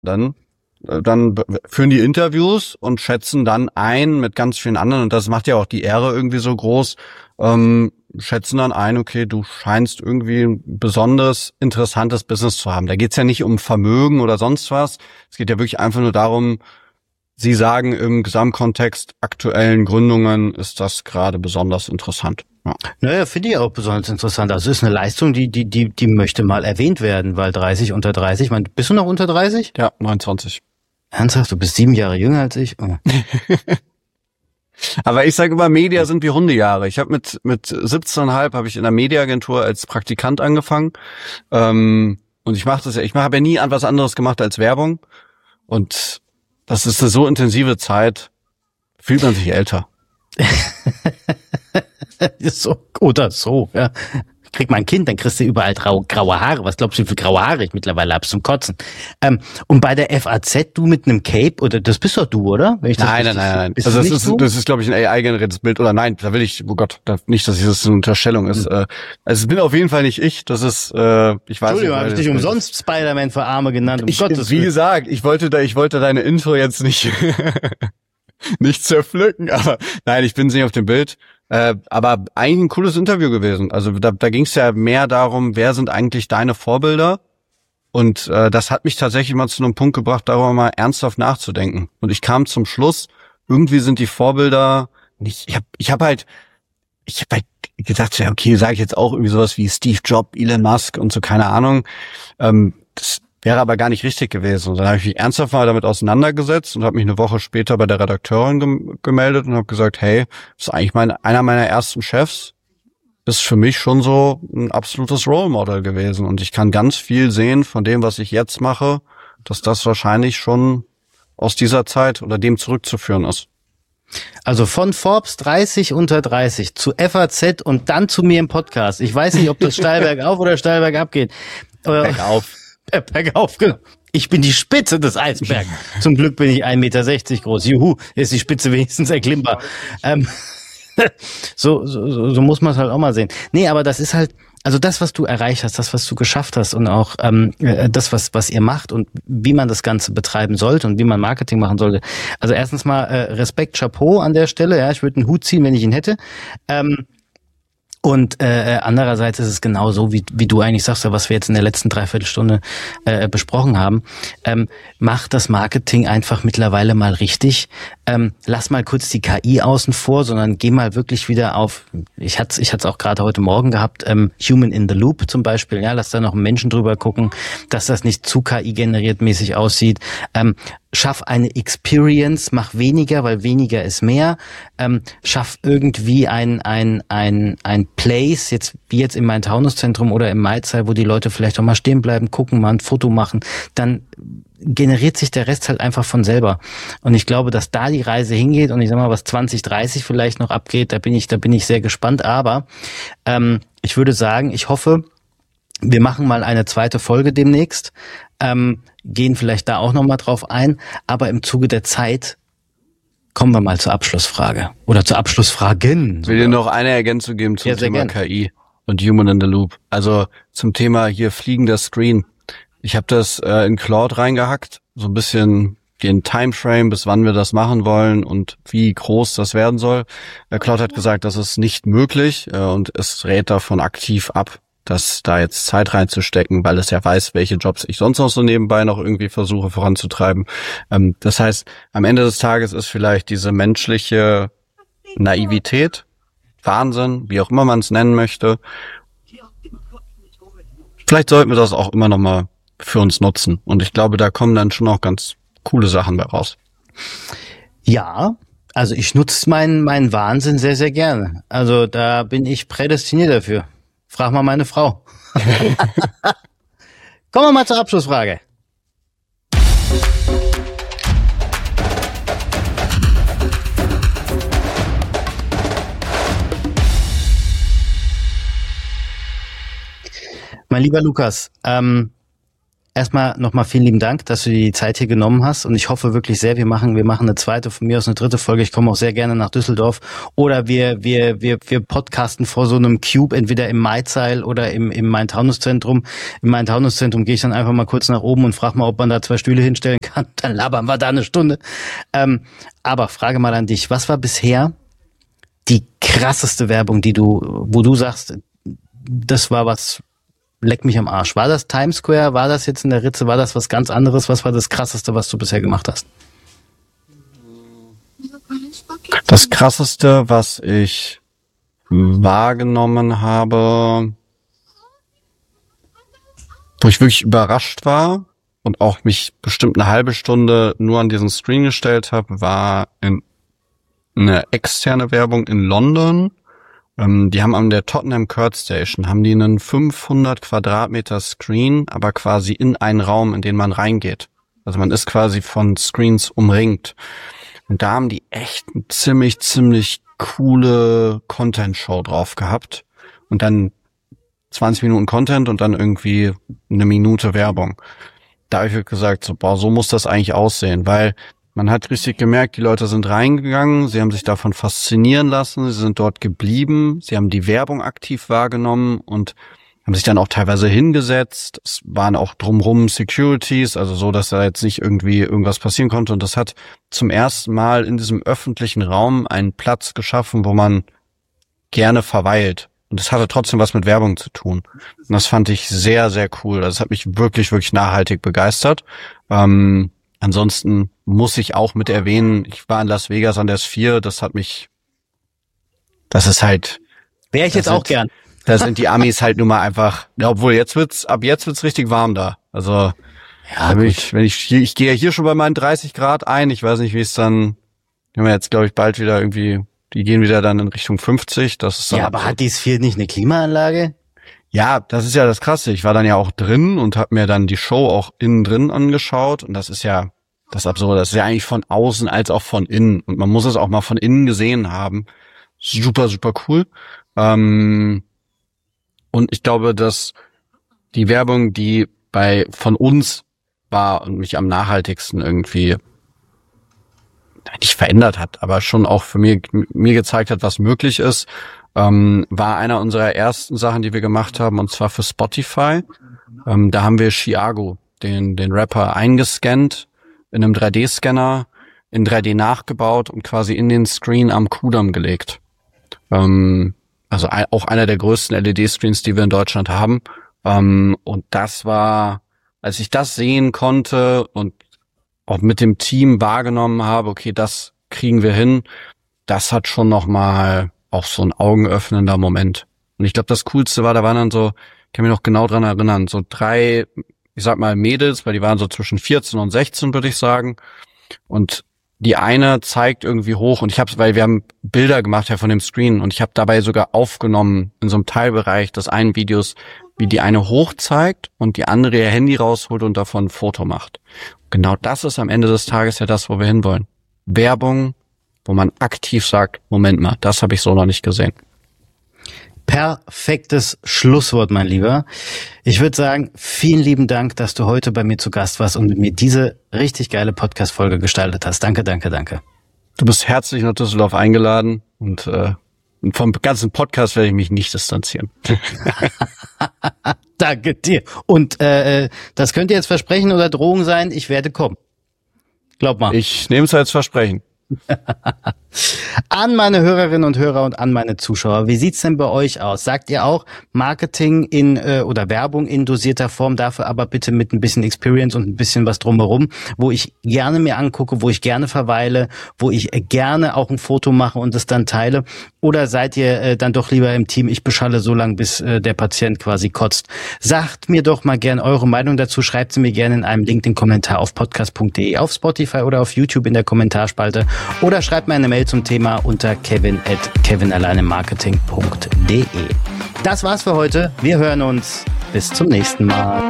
dann führen die Interviews und schätzen dann ein mit ganz vielen anderen, und das macht ja auch die Ehre irgendwie so groß, schätzen dann ein, okay, du scheinst irgendwie ein besonders interessantes Business zu haben. Da geht's ja nicht um Vermögen oder sonst was. Es geht ja wirklich einfach nur darum, Sie sagen, im Gesamtkontext aktuellen Gründungen ist das gerade besonders interessant. Ja. Naja, finde ich auch besonders interessant. Also ist eine Leistung, die möchte mal erwähnt werden, weil 30 unter 30, ich meine, bist du noch unter 30? Ja, 29. Ernsthaft? Du bist 7 Jahre jünger als ich? Oh. Aber ich sage immer, Media sind wie Hundejahre. Ich habe mit 17,5 habe ich in der Mediaagentur als Praktikant angefangen. Und ich habe ja nie was anderes gemacht als Werbung. Und das ist eine so intensive Zeit, fühlt man sich älter. So oder so, ja. Krieg mal ein Kind, dann kriegst du überall graue Haare. Was glaubst du, wie viele graue Haare ich mittlerweile habe zum Kotzen? Und bei der FAZ, du mit einem Cape, oder das bist doch du, oder? Nein. Also das ist, glaube ich, ein AI-generiertes Bild. Oder nein, da will ich, oh Gott, nicht, dass das eine Unterstellung ist. Also es bin auf jeden Fall nicht ich. Das ist, ich weiß nicht. Entschuldigung, habe ich dich umsonst Spider-Man für Arme genannt. Wie gesagt, ich wollte deine Intro jetzt nicht zerpflücken, aber nein, ich bin nicht auf dem Bild. Aber eigentlich ein cooles Interview gewesen. Also da ging es ja mehr darum, wer sind eigentlich deine Vorbilder? Und das hat mich tatsächlich mal zu einem Punkt gebracht, darüber mal ernsthaft nachzudenken. Und ich kam zum Schluss, irgendwie sind die Vorbilder nicht. Ich habe halt gedacht, ja, okay, sage ich jetzt auch irgendwie sowas wie Steve Jobs, Elon Musk und so, keine Ahnung. Das wäre aber gar nicht richtig gewesen. Und dann habe ich mich ernsthaft mal damit auseinandergesetzt und habe mich eine Woche später bei der Redakteurin gemeldet und habe gesagt, hey, das ist eigentlich einer meiner ersten Chefs, ist für mich schon so ein absolutes Role Model gewesen. Und ich kann ganz viel sehen von dem, was ich jetzt mache, dass das wahrscheinlich schon aus dieser Zeit oder dem zurückzuführen ist. Also von Forbes 30 unter 30 zu FAZ und dann zu mir im Podcast. Ich weiß nicht, ob das steil bergauf oder steil bergab geht. Bergauf. Bergauf, genau. Ich bin die Spitze des Eisbergs. Zum Glück bin ich 1,60 Meter groß. Juhu, ist die Spitze wenigstens erklimmbar. So muss man es halt auch mal sehen. Nee, aber das ist halt, also das, was du erreicht hast, das, was du geschafft hast und auch das, was ihr macht und wie man das Ganze betreiben sollte und wie man Marketing machen sollte. Also erstens mal Respekt, Chapeau an der Stelle. Ja, ich würde einen Hut ziehen, wenn ich ihn hätte. Und andererseits ist es genau so, wie du eigentlich sagst, was wir jetzt in der letzten Dreiviertelstunde besprochen haben. Mach das Marketing einfach mittlerweile mal richtig. Lass mal kurz die KI außen vor, sondern geh mal wirklich wieder auf, ich hatte es auch gerade heute Morgen gehabt, Human in the Loop zum Beispiel. Ja, lass da noch einen Menschen drüber gucken, dass das nicht zu KI-generiert mäßig aussieht. Schaff eine Experience, mach weniger, weil weniger ist mehr. Schaff irgendwie ein Place, jetzt wie jetzt im Main-Taunus-Zentrum oder im Maizai, wo die Leute vielleicht auch mal stehen bleiben, gucken, mal ein Foto machen, dann generiert sich der Rest halt einfach von selber. Und ich glaube, dass da die Reise hingeht und ich sag mal, was 2030 vielleicht noch abgeht, da bin ich sehr gespannt. Aber ich würde sagen, ich hoffe, wir machen mal eine zweite Folge demnächst, gehen vielleicht da auch nochmal drauf ein, aber im Zuge der Zeit kommen wir mal zur Abschlussfrage oder zur Abschlussfragen. Ich will dir noch eine Ergänzung geben zum Thema KI und Human in the Loop. Also zum Thema hier fliegender Screen. Ich habe das in Claude reingehackt, so ein bisschen den Timeframe, bis wann wir das machen wollen und wie groß das werden soll. Claude hat gesagt, das ist nicht möglich und es rät davon aktiv ab, das da jetzt Zeit reinzustecken, weil es ja weiß, welche Jobs ich sonst noch so nebenbei noch irgendwie versuche voranzutreiben. Das heißt, am Ende des Tages ist vielleicht diese menschliche Naivität, Wahnsinn, wie auch immer man es nennen möchte. Vielleicht sollten wir das auch immer noch mal für uns nutzen. Und ich glaube, da kommen dann schon auch ganz coole Sachen bei raus. Ja, also ich nutze meinen Wahnsinn sehr, sehr gerne. Also da bin ich prädestiniert dafür. Frag mal meine Frau. Kommen wir mal zur Abschlussfrage. Mein lieber Lukas, erstmal nochmal vielen lieben Dank, dass du die Zeit hier genommen hast und ich hoffe wirklich sehr, wir machen eine zweite, von mir aus eine dritte Folge. Ich komme auch sehr gerne nach Düsseldorf oder wir podcasten vor so einem Cube, entweder im Maizeil oder im Main-Taunus-Zentrum. Im Main-Taunus-Zentrum gehe ich dann einfach mal kurz nach oben und frage mal, ob man da 2 Stühle hinstellen kann. Dann labern wir da eine Stunde. Aber Frage mal an dich, was war bisher die krasseste Werbung, wo du sagst, das war was, leck mich am Arsch. War das Times Square? War das jetzt in der Ritze? War das was ganz anderes? Was war das Krasseste, was du bisher gemacht hast? Das Krasseste, was ich wahrgenommen habe, wo ich wirklich überrascht war und auch mich bestimmt eine halbe Stunde nur an diesen Screen gestellt habe, war eine externe Werbung in London. Die haben an der Tottenham Court Station, haben die einen 500 Quadratmeter Screen, aber quasi in einen Raum, in den man reingeht. Also man ist quasi von Screens umringt. Und da haben die echt eine ziemlich coole Content-Show drauf gehabt. Und dann 20 Minuten Content und dann irgendwie eine Minute Werbung. Da habe ich gesagt, so muss das eigentlich aussehen, weil man hat richtig gemerkt, die Leute sind reingegangen, sie haben sich davon faszinieren lassen, sie sind dort geblieben, sie haben die Werbung aktiv wahrgenommen und haben sich dann auch teilweise hingesetzt. Es waren auch drumrum Securities, also so, dass da jetzt nicht irgendwie irgendwas passieren konnte. Und das hat zum ersten Mal in diesem öffentlichen Raum einen Platz geschaffen, wo man gerne verweilt. Und das hatte trotzdem was mit Werbung zu tun. Und das fand ich sehr, sehr cool. Das hat mich wirklich nachhaltig begeistert. Ansonsten muss ich auch mit erwähnen, ich war in Las Vegas an der Sphere, das ist halt... Wäre ich jetzt auch gern. Da sind die Amis halt nun mal einfach, ja, obwohl ab jetzt wird's richtig warm da. Also, ja, ich gehe ja hier schon bei meinen 30 Grad ein, ich weiß nicht, wie es dann, wenn wir jetzt, glaube ich, bald wieder irgendwie, die gehen wieder dann in Richtung 50, das ist dann... Ja, aber hat die Sphere nicht eine Klimaanlage? Ja, das ist ja das Krasse. Ich war dann ja auch drin und habe mir dann die Show auch innen drin angeschaut. Und das ist ja das Absurde. Das ist ja eigentlich von außen als auch von innen. Und man muss es auch mal von innen gesehen haben. Super cool. Und ich glaube, dass die Werbung, die von uns war und mich am nachhaltigsten irgendwie nicht verändert hat, aber schon auch für mir gezeigt hat, was möglich ist, war einer unserer ersten Sachen, die wir gemacht haben, und zwar für Spotify. Da haben wir Chiago, den Rapper, eingescannt in einem 3D-Scanner, in 3D nachgebaut und quasi in den Screen am Kudamm gelegt. Also auch einer der größten LED-Screens, die wir in Deutschland haben. Und das war, als ich das sehen konnte und auch mit dem Team wahrgenommen habe, okay, das kriegen wir hin, das hat schon nochmal auch so ein augenöffnender Moment. Und ich glaube, das Coolste war, da waren dann so, ich kann mich noch genau dran erinnern, so 3, ich sag mal Mädels, weil die waren so zwischen 14 und 16, würde ich sagen. Und die eine zeigt irgendwie hoch und weil wir haben Bilder gemacht ja von dem Screen und ich habe dabei sogar aufgenommen in so einem Teilbereich des einen Videos, wie die eine hoch zeigt und die andere ihr Handy rausholt und davon ein Foto macht. Genau das ist am Ende des Tages ja das, wo wir hinwollen. Werbung, wo man aktiv sagt, Moment mal, das habe ich so noch nicht gesehen. Perfektes Schlusswort, mein Lieber. Ich würde sagen, vielen lieben Dank, dass du heute bei mir zu Gast warst und mit mir diese richtig geile Podcast-Folge gestaltet hast. Danke. Du bist herzlich nach Düsseldorf eingeladen und vom ganzen Podcast werde ich mich nicht distanzieren. Danke dir. Und das könnte jetzt Versprechen oder Drohung sein, ich werde kommen. Glaub mal. Ich nehme es als Versprechen. An meine Hörerinnen und Hörer und an meine Zuschauer, wie sieht's denn bei euch aus? Sagt ihr auch Marketing oder Werbung in dosierter Form, dafür aber bitte mit ein bisschen Experience und ein bisschen was drumherum, wo ich gerne mir angucke, wo ich gerne verweile, wo ich gerne auch ein Foto mache und es dann teile? Oder seid ihr dann doch lieber im Team, ich beschalle so lange, bis der Patient quasi kotzt? Sagt mir doch mal gerne eure Meinung dazu, schreibt sie mir gerne in einem LinkedIn-Kommentar auf podcast.de, auf Spotify oder auf YouTube in der Kommentarspalte. Oder schreibt mir eine Mail zum Thema unter kevin@kevinalleinemarketing.de. Das war's für heute. Wir hören uns. Bis zum nächsten Mal.